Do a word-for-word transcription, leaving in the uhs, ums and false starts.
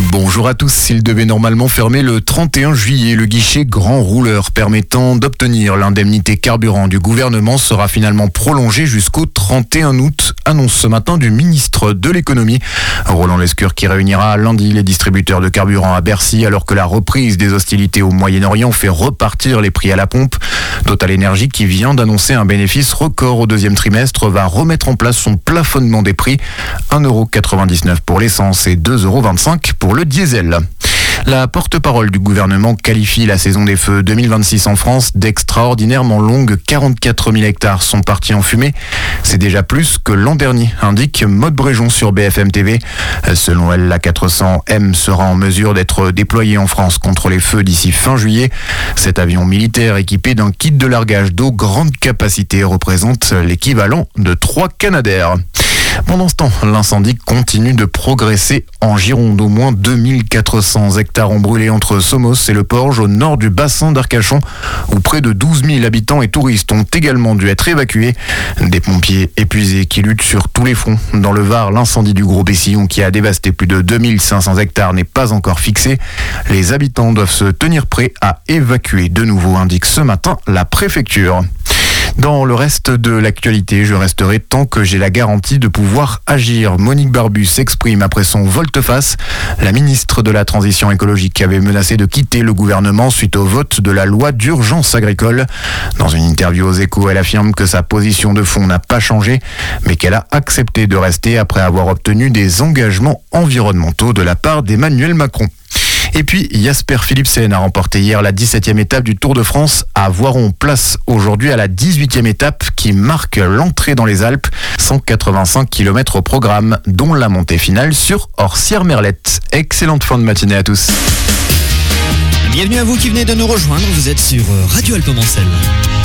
Bonjour à tous. Il devait normalement fermer le trente et un juillet. Le guichet grand rouleur permettant d'obtenir l'indemnité carburant du gouvernement sera finalement prolongé jusqu'au trente et un août, annonce ce matin du ministre de l'économie. Roland Lescure qui réunira lundi les distributeurs de carburant à Bercy alors que la reprise des hostilités au Moyen-Orient fait repartir les prix à la pompe. Total Energy, qui vient d'annoncer un bénéfice record au deuxième trimestre, va remettre en place son plafonnement des prix. un euro quatre-vingt-dix-neuf pour l'essence et deux euros vingt-cinq pour le diesel. La porte-parole du gouvernement qualifie la saison des feux deux mille vingt-six en France d'extraordinairement longue. quarante-quatre mille hectares sont partis en fumée. C'est déjà plus que l'an dernier, indique Maude Bréjon sur B F M T V. Selon elle, la quatre cents M sera en mesure d'être déployée en France contre les feux d'ici fin juillet. Cet avion militaire équipé d'un kit de largage d'eau grande capacité représente l'équivalent de trois Canadair. Pendant ce temps, l'incendie continue de progresser en Gironde. Au moins deux mille quatre cents hectares ont brûlé entre Somos et Le Porge, au nord du bassin d'Arcachon, où près de douze mille habitants et touristes ont également dû être évacués. Des pompiers épuisés qui luttent sur tous les fronts. Dans le Var, l'incendie du Gros Bessillon, qui a dévasté plus de deux mille cinq cents hectares, n'est pas encore fixé. Les habitants doivent se tenir prêts à évacuer de nouveau, indique ce matin la préfecture. Dans le reste de l'actualité, je resterai tant que j'ai la garantie de pouvoir agir. Monique Barbu s'exprime après son volte-face. La ministre de la Transition écologique avait menacé de quitter le gouvernement suite au vote de la loi d'urgence agricole. Dans une interview aux Échos, elle affirme que sa position de fond n'a pas changé, mais qu'elle a accepté de rester après avoir obtenu des engagements environnementaux de la part d'Emmanuel Macron. Et puis, Jasper Philipsen a remporté hier la dix-septième étape du Tour de France à Voiron. Place aujourd'hui à la dix-huitième étape qui marque l'entrée dans les Alpes. cent quatre-vingt-cinq kilomètres au programme, dont la montée finale sur Orsières-Merlette. Excellente fin de matinée à tous. Bienvenue à vous qui venez de nous rejoindre. Vous êtes sur Radio Alpemancel.